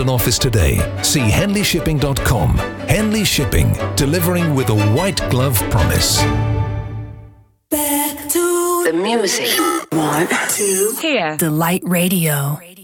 an office today. See henleyshipping.com. Henley Shipping, delivering with a white glove promise. Back to the music. 1, 2, Here. Delight Radio.